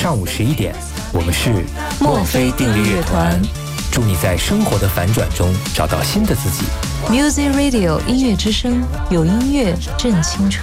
上午11点，我们是墨菲定律乐团， 祝你在生活的反转中找到新的自己。 Music Radio 音乐之声，有音乐正青春。